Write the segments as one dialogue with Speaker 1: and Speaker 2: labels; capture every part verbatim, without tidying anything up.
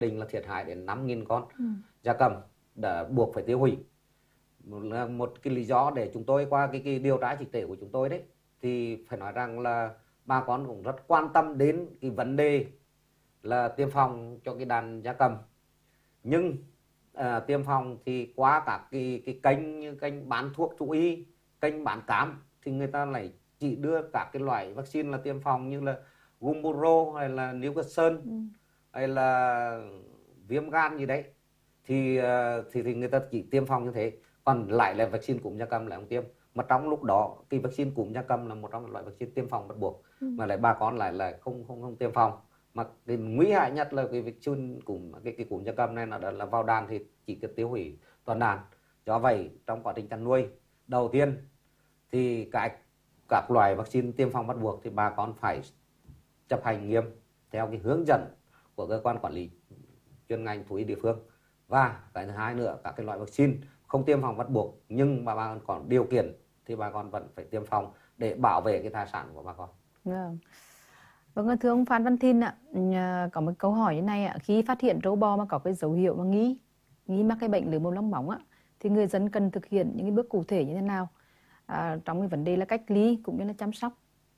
Speaker 1: định là thiệt hại đến năm nghìn con
Speaker 2: Ừ.
Speaker 1: gia cầm đã buộc phải tiêu hủy. Một, một cái lý do để chúng tôi qua cái, cái điều tra dịch tễ của chúng tôi đấy thì phải nói rằng là bà con cũng rất quan tâm đến cái vấn đề là tiêm phòng cho cái đàn gia cầm. Nhưng à, tiêm phòng thì qua các cái, cái kênh như kênh bán thuốc thú y, kênh bán cám thì người ta lại chỉ đưa các cái loại vaccine là tiêm phòng như là Gumboro hay là Newcastle
Speaker 2: Ừ.
Speaker 1: hay là viêm gan gì đấy thì thì thì người ta chỉ tiêm phòng như thế, còn lại là vaccine cúm gia cầm lại không tiêm. Mà trong lúc đó cái vaccine cúm gia cầm là một trong những loại vaccine tiêm phòng bắt buộc,
Speaker 2: Ừ.
Speaker 1: mà lại bà con lại là không không không tiêm phòng. Mà cái nguy hại nhất là cái vaccine cúm cái cái cúm gia cầm này là là vào đàn thì chỉ cần tiêu hủy toàn đàn. Do vậy trong quá trình chăn nuôi, đầu tiên thì cái các loại vaccine tiêm phòng bắt buộc thì bà con phải chấp hành nghiêm theo cái hướng dẫn của cơ quan quản lý chuyên ngành thú y địa phương. Và cái thứ hai nữa, các cái loại vaccine không tiêm phòng bắt buộc nhưng mà bà con còn điều kiện thì bà con vẫn phải tiêm phòng để bảo vệ cái tài sản của bà con.
Speaker 2: Vâng. Vâng, thưa ông Phan Văn Thìn ạ, có một câu hỏi như này ạ, khi phát hiện trâu bò mà có cái dấu hiệu mà nghi nghi mắc cái bệnh lở mồm long móng ạ, thì người dân cần thực hiện những cái bước cụ thể như thế nào à, trong cái vấn đề là cách ly cũng như là chăm sóc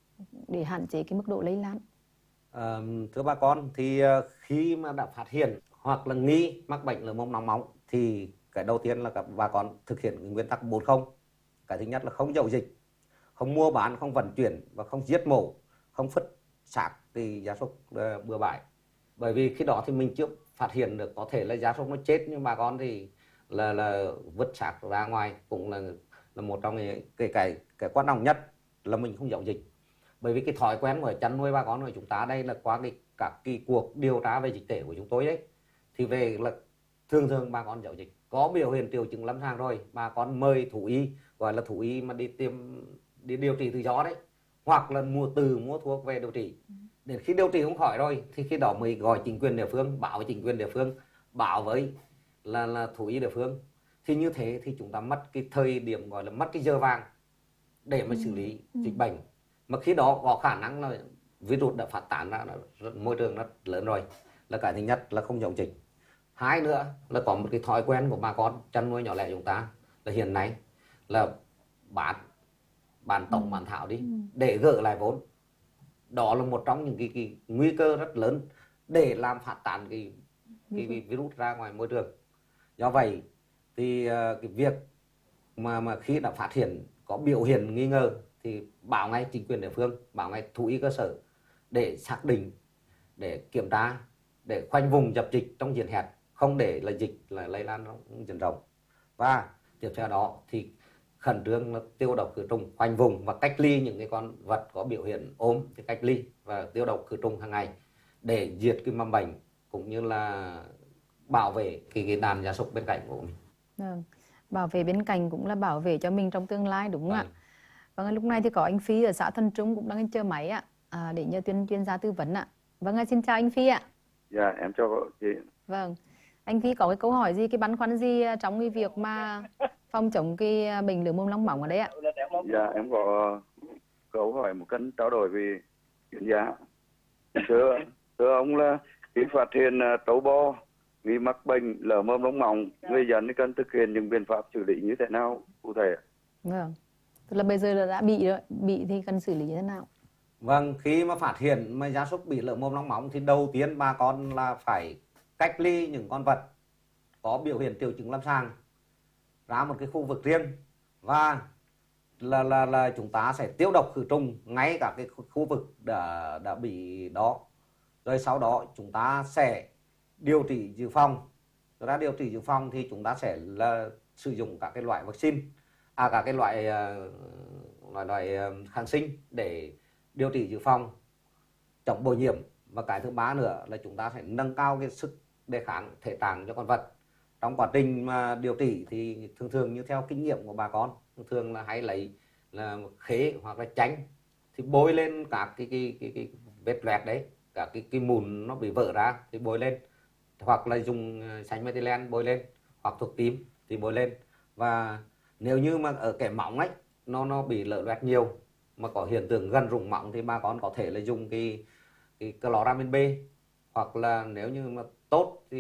Speaker 2: để hạn chế cái mức độ lây lan?
Speaker 1: À, thưa bà con, thì khi mà đã phát hiện hoặc là nghi mắc bệnh lở mồm long móng thì cái đầu tiên là các bà con thực hiện nguyên tắc bốn không. Cái thứ nhất là không giậu dịch, không mua bán, không vận chuyển và không giết mổ, không vứt xác thì gia súc bừa bãi. Bởi vì khi đó thì mình chưa phát hiện được, có thể là gia súc nó chết nhưng bà con thì là là vứt xác ra ngoài cũng là là một trong những cái cái cái quan trọng nhất là mình không giấu dịch. Bởi vì cái thói quen của chăn nuôi bà con của chúng ta đây là qua cái các cái cuộc điều tra về dịch tễ của chúng tôi đấy thì về là thường thường bà con giấu dịch, có biểu hiện triệu chứng lâm sàng rồi bà con mời thú y, gọi là thú y mà đi tiêm đi điều trị tự do đấy, hoặc là mua từ mua thuốc về điều trị. Đến khi điều trị không khỏi rồi thì khi đó mới gọi chính quyền địa phương, báo với chính quyền địa phương, báo với là là thú y địa phương. Thì như thế thì chúng ta mất cái thời điểm, gọi là mất cái giờ vàng để mà xử lý
Speaker 2: Ừ.
Speaker 1: dịch bệnh. Mà khi đó có khả năng là virus đã phát tán ra rất, môi trường rất lớn rồi, là cái thứ nhất là không giấu dịch. Hai nữa là có một cái thói quen của bà con chăn nuôi nhỏ lẻ chúng ta là hiện nay là bán bán tổng bán thảo đi để gỡ lại vốn. Đó là một trong những cái, cái nguy cơ rất lớn để làm phát tán cái, cái, cái virus ra ngoài môi trường. Do vậy thì cái việc mà mà khi đã phát hiện có biểu hiện nghi ngờ thì báo ngay chính quyền địa phương, báo ngay thú y cơ sở để xác định, để kiểm tra, để khoanh vùng dập dịch trong diện hẹp, không để là dịch là lây lan trong diện rộng. Và tiếp theo đó thì khẩn trương là tiêu độc khử trùng, khoanh vùng và cách ly những cái con vật có biểu hiện ốm thì cách ly và tiêu độc khử trùng hàng ngày để diệt cái mầm bệnh cũng như là bảo vệ cái, cái đàn gia súc bên cạnh của mình.
Speaker 2: Vâng. Bảo vệ bên cạnh cũng là bảo vệ cho mình trong tương lai, đúng không ạ? Vâng, lúc này thì có anh Phi ở xã Thân Trung cũng đang chờ máy ạ, à, để nhờ tuyên chuyên gia tư vấn ạ. Vâng, xin chào anh Phi ạ.
Speaker 3: Dạ, em chào chị.
Speaker 2: Vâng, anh Phi có cái câu hỏi gì, cái băn khoăn gì trong cái việc mà phòng chống cái bệnh lở mồm long móng ở đây ạ?
Speaker 3: Dạ, em có câu hỏi một cần trao đổi về chuyên gia. Thưa, thưa ông là khi phát hiện trâu bò nghi mắc bệnh lở mồm long móng, người dân cần thực hiện những biện pháp xử lý như thế nào cụ thể?
Speaker 2: Vâng, tức là bây giờ là đã bị rồi, bị thì cần xử lý như thế nào?
Speaker 1: Vâng, khi mà phát hiện mà gia súc bị lở mồm long móng thì đầu tiên bà con là phải cách ly những con vật có biểu hiện triệu chứng lâm sàng ra một cái khu vực riêng, và là là là chúng ta sẽ tiêu độc khử trùng ngay cả cái khu vực đã đã bị đó. Rồi sau đó chúng ta sẽ điều trị dự phòng. Rồi đã điều trị dự phòng thì chúng ta sẽ là sử dụng các cái loại vaccine, à các cái loại uh, loại loại kháng sinh để điều trị dự phòng, chống bội nhiễm. Và cái thứ ba nữa là chúng ta phải nâng cao cái sức đề kháng thể trạng cho con vật. Trong quá trình mà điều trị thì thường thường như theo kinh nghiệm của bà con, thường thường là hay lấy là khế hoặc là chanh thì bôi lên các cái cái cái, cái vết loét đấy, các cái cái mụn nó bị vỡ ra thì bôi lên, hoặc là dùng xanh methylene bôi lên, hoặc thuốc tím thì bôi lên. Và nếu như mà ở cái móng ấy nó nó bị lở loét nhiều mà có hiện tượng gần rụng móng thì bà con có thể là dùng cái cái chloramin B, hoặc là nếu như mà tốt thì